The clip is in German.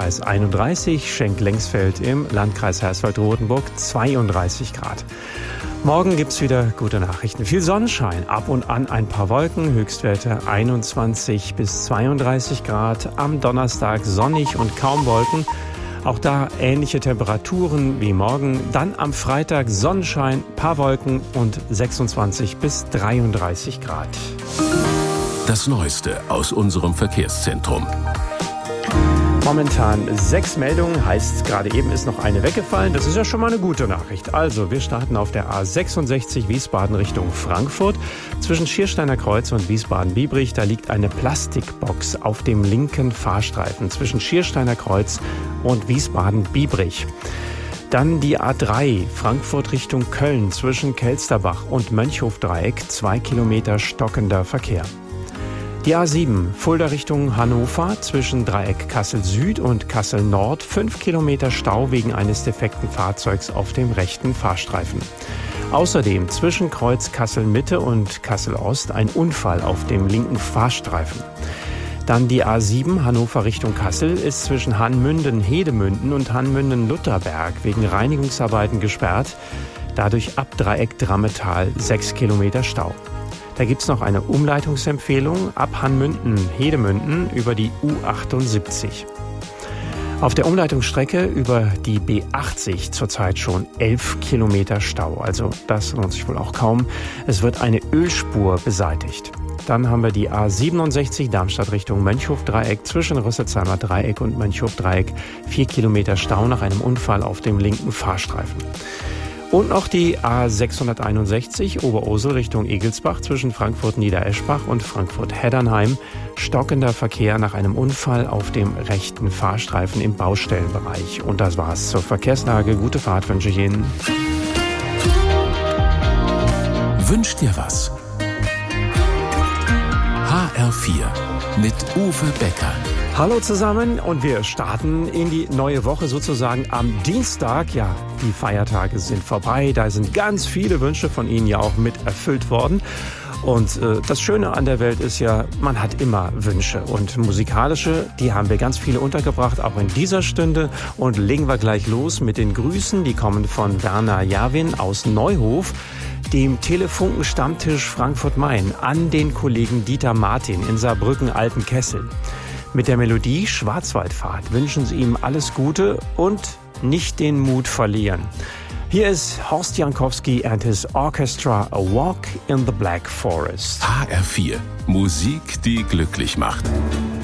Landkreis 31, Schenk-Lengsfeld im Landkreis Hersfeld-Rotenburg 32 Grad. Morgen gibt's wieder gute Nachrichten. Viel Sonnenschein, ab und an ein paar Wolken, Höchstwerte 21 bis 32 Grad. Am Donnerstag sonnig und kaum Wolken. Auch da ähnliche Temperaturen wie morgen. Dann am Freitag Sonnenschein, paar Wolken und 26 bis 33 Grad. Das Neueste aus unserem Verkehrszentrum. Momentan 6 Meldungen, heißt gerade eben ist noch eine weggefallen. Das ist ja schon mal eine gute Nachricht. Also, wir starten auf der A66 Wiesbaden Richtung Frankfurt. Zwischen Schiersteiner Kreuz und Wiesbaden-Biebrich, da liegt eine Plastikbox auf dem linken Fahrstreifen zwischen Schiersteiner Kreuz und Wiesbaden-Biebrich. Dann die A3 Frankfurt Richtung Köln zwischen Kelsterbach und Mönchhofdreieck, 2 Kilometer stockender Verkehr. Die A7 Fulda Richtung Hannover zwischen Dreieck Kassel Süd und Kassel Nord, 5 Kilometer Stau wegen eines defekten Fahrzeugs auf dem rechten Fahrstreifen. Außerdem zwischen Kreuz Kassel Mitte und Kassel Ost ein Unfall auf dem linken Fahrstreifen. Dann die A7 Hannover Richtung Kassel ist zwischen Hanmünden-Hedemünden und Hanmünden-Lutherberg wegen Reinigungsarbeiten gesperrt. Dadurch ab Dreieck Drammetal 6 Kilometer Stau. Da gibt's noch eine Umleitungsempfehlung ab Hanmünden-Hedemünden über die U78. Auf der Umleitungsstrecke über die B80 zurzeit schon 11 Kilometer Stau. Also das lohnt sich wohl auch kaum. Es wird eine Ölspur beseitigt. Dann haben wir die A67 Darmstadt Richtung Mönchhofdreieck zwischen Rüsselsheimer Dreieck und Mönchhofdreieck. 4 Kilometer Stau nach einem Unfall auf dem linken Fahrstreifen. Und noch die A661 Oberursel Richtung Egelsbach zwischen Frankfurt-Niedereschbach und Frankfurt-Heddernheim. Stockender Verkehr nach einem Unfall auf dem rechten Fahrstreifen im Baustellenbereich. Und das war's zur Verkehrslage. Gute Fahrt wünsche ich Ihnen. Wünsch dir was? HR4 mit Uwe Becker. Hallo zusammen und wir starten in die neue Woche sozusagen am Dienstag. Ja, die Feiertage sind vorbei, da sind ganz viele Wünsche von Ihnen ja auch mit erfüllt worden. Und das Schöne an der Welt ist ja, man hat immer Wünsche und musikalische, die haben wir ganz viele untergebracht, auch in dieser Stunde. Und legen wir gleich los mit den Grüßen, die kommen von Werner Jawin aus Neuhof, dem Telefunken-Stammtisch Frankfurt-Main, an den Kollegen Dieter Martin in Saarbrücken-Altenkessel. Mit der Melodie Schwarzwaldfahrt wünschen Sie ihm alles Gute und nicht den Mut verlieren. Hier ist Horst Jankowski and his Orchestra, A Walk in the Black Forest. HR4, Musik, die glücklich macht.